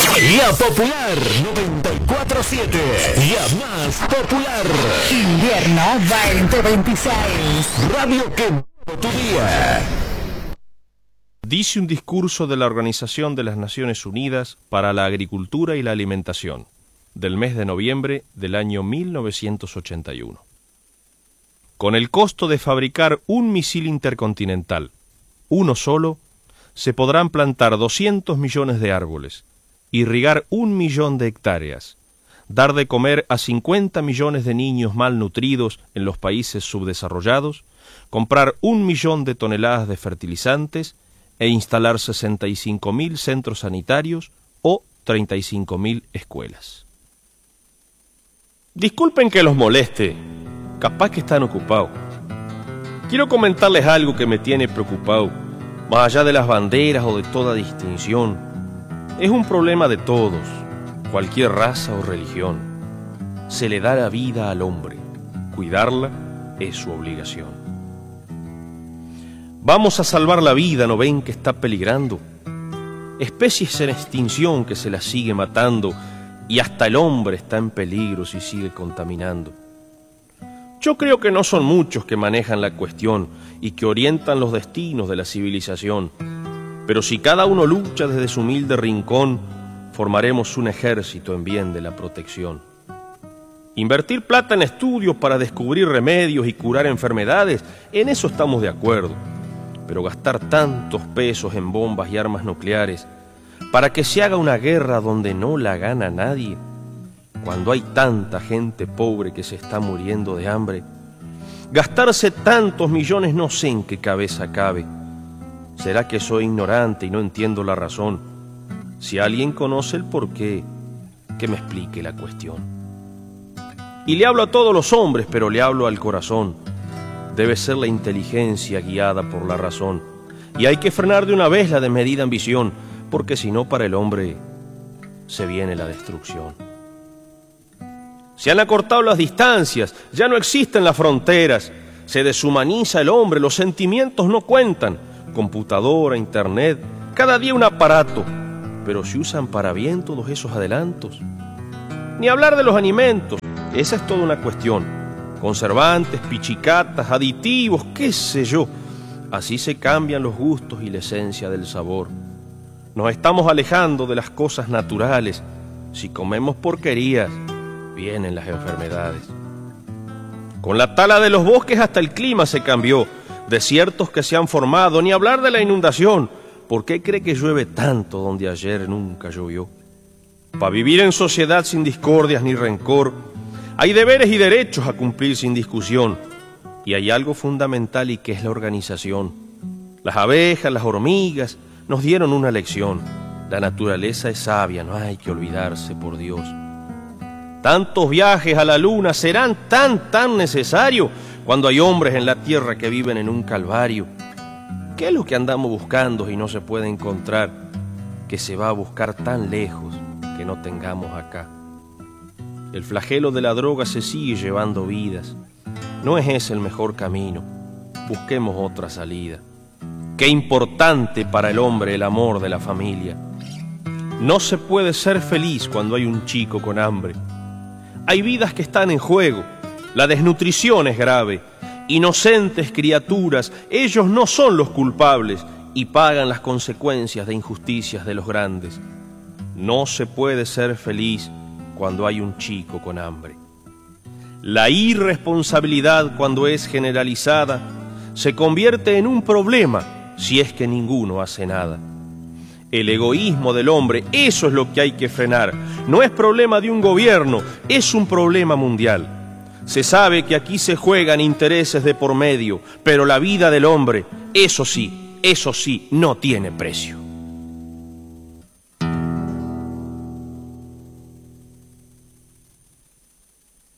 La Popular 94.7, la más popular. Invierno 2026. Radio que tu día. Dice un discurso de la Organización de las Naciones Unidas para la Agricultura y la Alimentación, del mes de noviembre del año 1981. Con el costo de fabricar un misil intercontinental, uno solo, se podrán plantar 200 millones de árboles, irrigar 1 millón de hectáreas, dar de comer a 50 millones de niños malnutridos en los países subdesarrollados, comprar 1 millón de toneladas de fertilizantes e instalar 65.000 centros sanitarios o 35.000 escuelas. Disculpen que los moleste, capaz que están ocupados. Quiero comentarles algo que me tiene preocupado, más allá de las banderas o de toda distinción. Es un problema de todos, cualquier raza o religión. Se le da la vida al hombre, cuidarla es su obligación. Vamos a salvar la vida, ¿no ven que está peligrando? Especies en extinción que se las sigue matando y hasta el hombre está en peligro si sigue contaminando. Yo creo que no son muchos que manejan la cuestión y que orientan los destinos de la civilización, pero si cada uno lucha desde su humilde rincón, formaremos un ejército en bien de la protección. Invertir plata en estudios para descubrir remedios y curar enfermedades, en eso estamos de acuerdo. Pero gastar tantos pesos en bombas y armas nucleares para que se haga una guerra donde no la gana nadie, cuando hay tanta gente pobre que se está muriendo de hambre, gastarse tantos millones no sé en qué cabeza cabe. ¿Será que soy ignorante y no entiendo la razón? Si alguien conoce el porqué, que me explique la cuestión. Y le hablo a todos los hombres, pero le hablo al corazón. Debe ser la inteligencia guiada por la razón. Y hay que frenar de una vez la desmedida ambición, porque si no para el hombre se viene la destrucción. Se han acortado las distancias, ya no existen las fronteras, se deshumaniza el hombre, los sentimientos no cuentan. Computadora, internet, cada día un aparato, pero se usan para bien todos esos adelantos. Ni hablar de los alimentos, esa es toda una cuestión. Conservantes, pichicatas, aditivos, qué sé yo. Así se cambian los gustos y la esencia del sabor. Nos estamos alejando de las cosas naturales. Si comemos porquerías, vienen las enfermedades. Con la tala de los bosques hasta el clima se cambió. Desiertos que se han formado, ni hablar de la inundación. ¿Por qué cree que llueve tanto donde ayer nunca llovió? Para vivir en sociedad sin discordias ni rencor, hay deberes y derechos a cumplir sin discusión. Y hay algo fundamental y que es la organización. Las abejas, las hormigas nos dieron una lección. La naturaleza es sabia, no hay que olvidarse, por Dios. Tantos viajes a la luna serán tan necesarios cuando hay hombres en la tierra que viven en un calvario. ¿Qué es lo que andamos buscando y no se puede encontrar? Que se va a buscar tan lejos que no tengamos acá. El flagelo de la droga se sigue llevando vidas. No es ese el mejor camino. Busquemos otra salida. Qué importante para el hombre el amor de la familia. No se puede ser feliz cuando hay un chico con hambre. Hay vidas que están en juego. La desnutrición es grave. Inocentes criaturas, ellos no son los culpables y pagan las consecuencias de injusticias de los grandes. No se puede ser feliz cuando hay un chico con hambre. La irresponsabilidad, cuando es generalizada, se convierte en un problema si es que ninguno hace nada. El egoísmo del hombre, eso es lo que hay que frenar. No es problema de un gobierno, es un problema mundial. Se sabe que aquí se juegan intereses de por medio, pero la vida del hombre, eso sí, no tiene precio.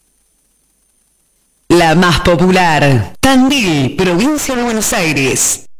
La más popular. Tandil, provincia de Buenos Aires.